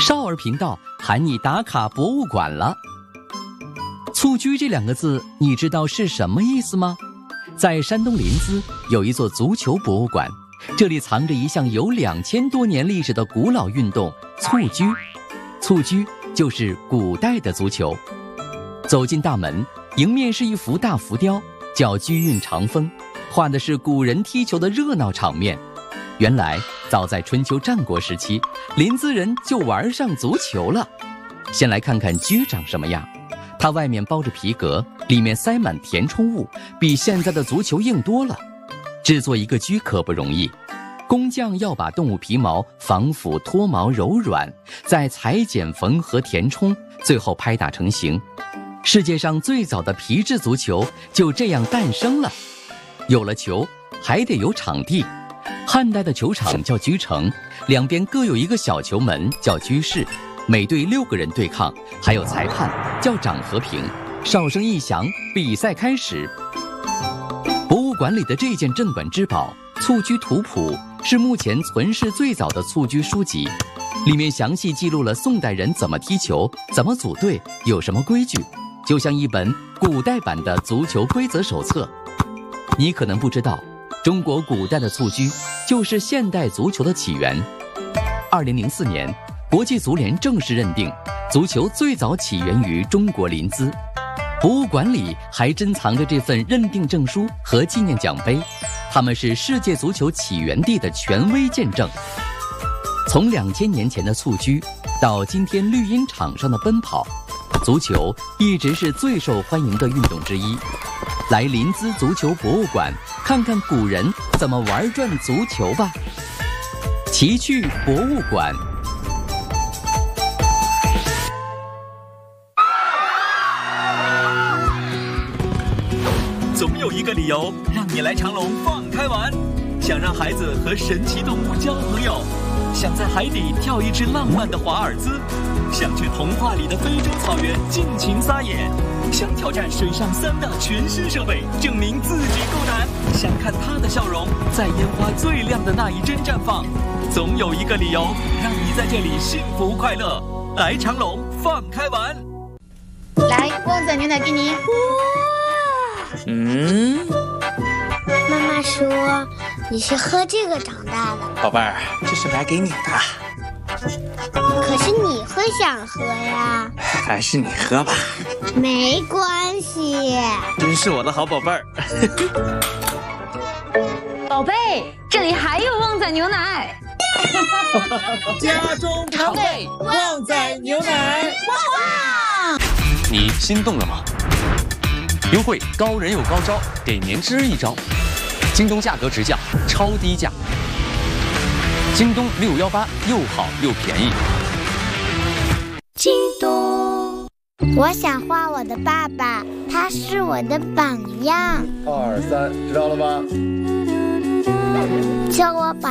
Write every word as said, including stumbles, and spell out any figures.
少儿频道喊你打卡博物馆了。蹴鞠这两个字，你知道是什么意思吗？在山东临淄有一座足球博物馆，这里藏着一项有两千多年历史的古老运动——蹴鞠。蹴鞠就是古代的足球。走进大门，迎面是一幅大浮雕，叫《鞠韵长风》，画的是古人踢球的热闹场面。原来，早在春秋战国时期，临淄人就玩上足球了。先来看看鞠长什么样，它外面包着皮革，里面塞满填充物，比现在的足球硬多了。制作一个鞠可不容易，工匠要把动物皮毛防腐脱毛柔软，再裁剪缝合填充，最后拍打成型。世界上最早的皮质足球就这样诞生了。有了球，还得有场地。汉代的球场叫鞠城，两边各有一个小球门叫鞠室，每队六个人对抗，还有裁判叫掌和平。哨声一响，比赛开始。博物馆里的这件镇馆之宝《蹴鞠图谱》是目前存世最早的蹴鞠书籍，里面详细记录了宋代人怎么踢球，怎么组队，有什么规矩，就像一本古代版的足球规则手册。你可能不知道，中国古代的蹴鞠就是现代足球的起源。二零零四年，国际足联正式认定，足球最早起源于中国临淄。博物馆里还珍藏着这份认定证书和纪念奖杯，它们是世界足球起源地的权威见证。从两千年前的蹴鞠，到今天绿茵场上的奔跑，足球一直是最受欢迎的运动之一。来临淄足球博物馆看看古人怎么玩转足球吧。奇趣博物馆。 总有一个理由让你来长隆放开玩，想让孩子和神奇动物交朋友，想在海底跳一只浪漫的华尔兹，想去童话里的非洲草原尽情撒野，想挑战水上三大全新设备，证明自己够胆，想看他的笑容在烟花最亮的那一帧绽放。总有一个理由让你在这里幸福快乐。来长隆放开玩。 来，旺仔牛奶给你。 嗯， 妈妈说你是喝这个长大的， 宝贝儿，这是买给你的。 可是你会想喝呀？ 还是你喝吧。 没关系。 真是我的好宝贝儿。 宝贝，这里还有旺仔牛奶。 家中常备旺仔牛奶。 哇！ 你心动了吗？优惠高人有高招，给年之一招。京东价格直降，超低价。京东六一八又好又便宜。 京东，我想画我的爸爸，他是我的榜样。 二三，知道了吗？ 叫我把